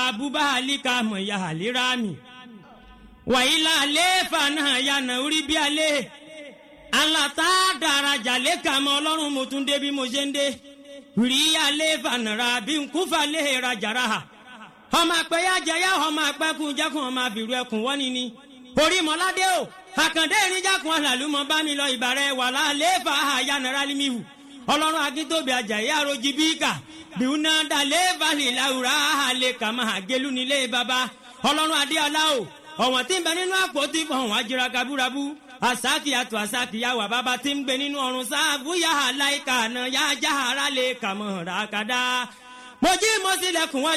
bubahalika mo ya halirami wa ila lefa na ya na uri bi ale Allah ta daraja le ka mo Ọlọ́run mo tún dé bí mo ṣe ńdé ri ale fa na ra bi nkufa le rajaraha ó máa pé ya jaya ó máa pé kun je kun ó máa biru ẹkún woni ni orí molade o akande rin jakun alalu mo bá mi lọ ibare wala lefa ya na ra limihu Ọlọ́run Akintobi Ajayi Arojibika biuna da leva li laura le kama gelu ni le baba Ọlọ́run Adéọlá o ọ̀wọ́n tí ń bẹ nínú àpótí fún ajira kaburabu asaki atu asaki ya wa baba tí ń gbé nínú ọ̀run sáàbù ya laika na ya jahara le kama rakada moji mo sílẹ̀kùn